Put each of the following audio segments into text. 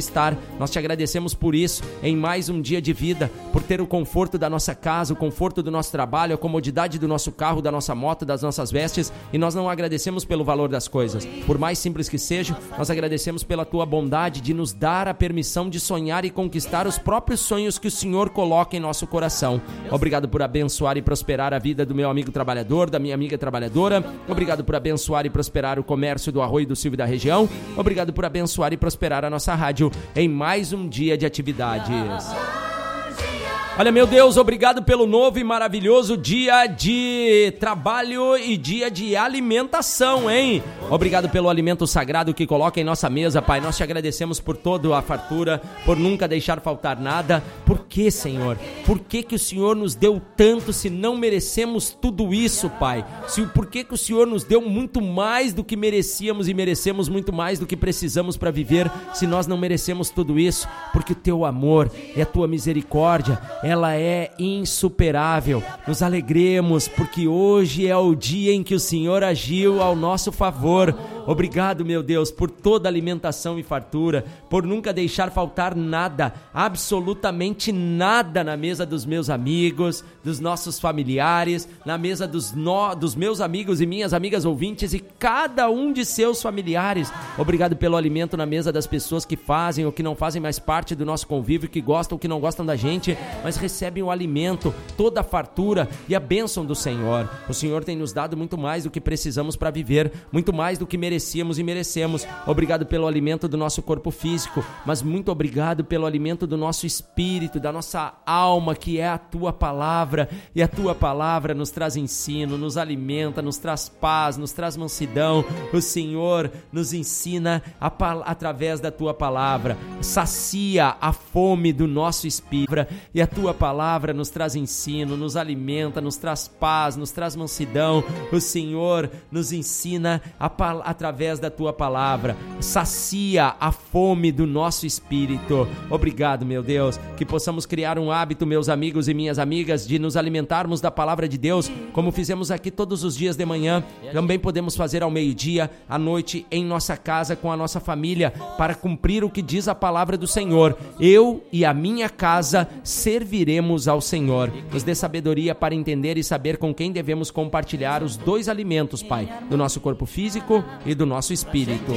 conquistar. Nós te agradecemos por isso, em mais um dia de vida, por ter o conforto da nossa casa, o conforto do nosso trabalho, a comodidade do nosso carro, da nossa moto, das nossas vestes, e nós não agradecemos pelo valor das coisas. Por mais simples que seja, nós agradecemos pela tua bondade de nos dar a permissão de sonhar e conquistar os próprios sonhos que o Senhor coloca em nosso coração. Obrigado por abençoar e prosperar a vida do meu amigo trabalhador, da minha amiga trabalhadora. Obrigado por abençoar e prosperar o comércio do Arroio do Silva e da região. Obrigado por abençoar e prosperar a nossa rádio em mais um dia de atividades. Olha, meu Deus, obrigado pelo novo e maravilhoso dia de trabalho e dia de alimentação, hein? Obrigado pelo alimento sagrado que coloca em nossa mesa, Pai. Nós te agradecemos por toda a fartura, por nunca deixar faltar nada. Por que, Senhor? Por que o Senhor nos deu tanto se não merecemos tudo isso, Pai? Por que o Senhor nos deu muito mais do que merecíamos e merecemos muito mais do que precisamos para viver se nós não merecemos tudo isso? Porque o teu amor e a tua misericórdia, ela é insuperável. Nos alegremos porque hoje é o dia em que o Senhor agiu ao nosso favor. Obrigado, meu Deus, por toda alimentação e fartura, por nunca deixar faltar nada, absolutamente nada na mesa dos meus amigos, dos nossos familiares, na mesa dos meus amigos e minhas amigas ouvintes e cada um de seus familiares. Obrigado pelo alimento na mesa das pessoas que fazem ou que não fazem mais parte do nosso convívio, que gostam ou que não gostam da gente, mas recebem o alimento, toda a fartura e a bênção do Senhor. O Senhor tem nos dado muito mais do que precisamos para viver, muito mais do que merecemos e merecemos. Obrigado pelo alimento do nosso corpo físico, mas muito obrigado pelo alimento do nosso espírito, da nossa alma, que é a tua palavra, e a tua palavra nos traz ensino, nos alimenta, nos traz paz, nos traz mansidão. O Senhor nos ensina através da tua palavra, sacia a fome do nosso espírito, e a tua palavra nos traz ensino, nos alimenta, nos traz paz, nos traz mansidão. O Senhor nos ensina através da tua palavra, sacia a fome do nosso espírito. Obrigado, meu Deus, que possamos criar um hábito, meus amigos e minhas amigas, de nos alimentarmos da palavra de Deus, como fizemos aqui todos os dias de manhã. Também podemos fazer ao meio-dia, à noite, em nossa casa, com a nossa família, para cumprir o que diz a palavra do Senhor. Eu e a minha casa serviremos ao Senhor. Nos dê sabedoria para entender e saber com quem devemos compartilhar os dois alimentos, Pai, do nosso corpo físico e do nosso espírito.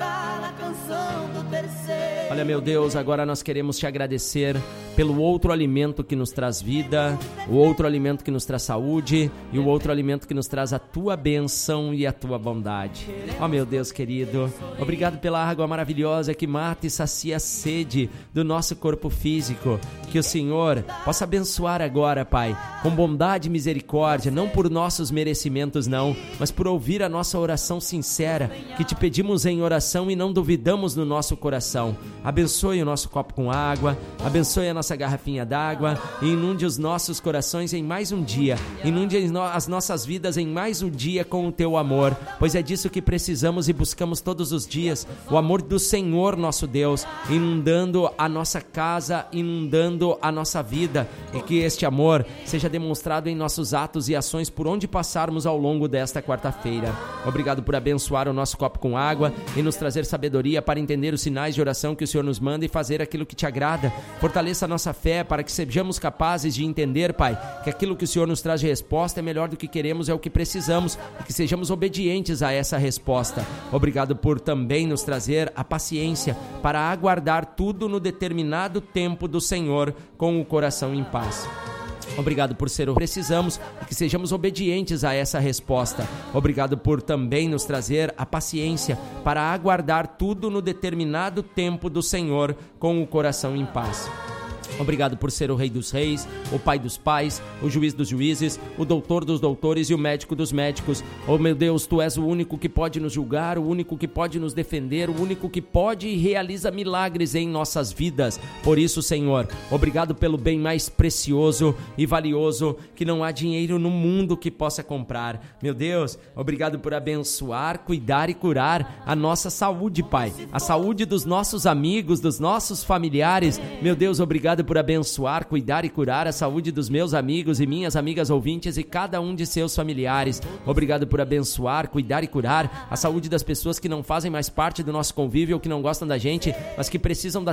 Olha, meu Deus, agora nós queremos te agradecer pelo outro alimento que nos traz vida, o outro alimento que nos traz saúde e o outro alimento que nos traz a tua bênção e a tua bondade. Ó, meu Deus querido, obrigado pela água maravilhosa que mata e sacia a sede do nosso corpo físico. Que o Senhor possa abençoar agora, Pai, com bondade e misericórdia, não por nossos merecimentos não, mas por ouvir a nossa oração sincera, que te pedimos em oração e não duvidamos no nosso coração. Abençoe o nosso copo com água, abençoe a nossa garrafinha d'água e inunde os nossos corações em mais um dia, inunde as nossas vidas em mais um dia com o teu amor, pois é disso que precisamos e buscamos todos os dias, o amor do Senhor nosso Deus, inundando a nossa casa, inundando a nossa vida, e que este amor seja demonstrado em nossos atos e ações por onde passarmos ao longo desta quarta-feira. Obrigado por abençoar o nosso copo com água e nos trazer sabedoria para entender os sinais de oração que o Senhor nos manda e fazer aquilo que te agrada. Fortaleça a nossa fé para que sejamos capazes de entender, Pai, que aquilo que o Senhor nos traz de resposta é melhor do que queremos, é o que precisamos, e que sejamos obedientes a essa resposta. Obrigado por também nos trazer a paciência para aguardar tudo no determinado tempo do Senhor com o coração em paz. Obrigado por ser o que precisamos e que sejamos obedientes a essa resposta. Obrigado por também nos trazer a paciência para aguardar tudo no determinado tempo do Senhor com o coração em paz. Obrigado por ser o Rei dos Reis, o Pai dos Pais, o Juiz dos Juízes, o Doutor dos Doutores e o Médico dos Médicos. Oh, meu Deus, Tu és o único que pode nos julgar, o único que pode nos defender, o único que pode e realiza milagres em nossas vidas. Por isso, Senhor, obrigado pelo bem mais precioso e valioso que não há dinheiro no mundo que possa comprar. Meu Deus, obrigado por abençoar, cuidar e curar a nossa saúde, Pai. A saúde dos nossos amigos, dos nossos familiares. Meu Deus, obrigado por abençoar, cuidar e curar a saúde dos meus amigos e minhas amigas ouvintes e cada um de seus familiares. Obrigado por abençoar, cuidar e curar a saúde das pessoas que não fazem mais parte do nosso convívio ou que não gostam da gente, mas que precisam da